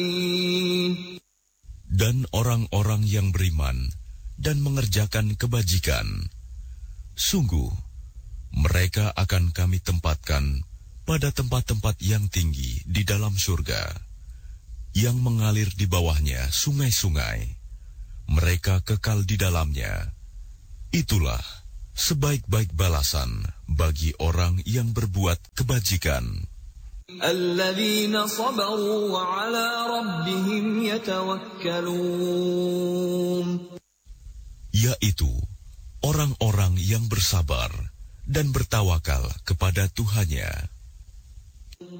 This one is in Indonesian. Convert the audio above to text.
Dan orang-orang yang beriman dan mengerjakan kebajikan, sungguh mereka akan kami tempatkan pada tempat-tempat yang tinggi di dalam surga, yang mengalir di bawahnya sungai-sungai. Mereka kekal di dalamnya. Itulah sebaik-baik balasan bagi orang yang berbuat kebajikan. Alladzina sabaru wa ala rabbihim yatawakkalun. Yaitu orang-orang yang bersabar dan bertawakal kepada Tuhannya.